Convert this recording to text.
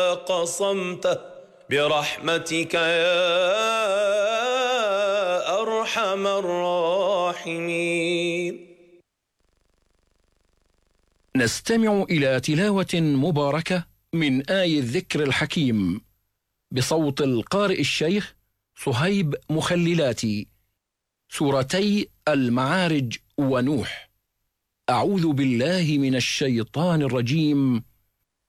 قصمته برحمتك يا أرحم الراحمين. نستمع إلى تلاوة مباركة من آي الذكر الحكيم بصوت القارئ الشيخ صهيب مخللاتي، سورتي المعارج ونوح. أعوذ بالله من الشيطان الرجيم.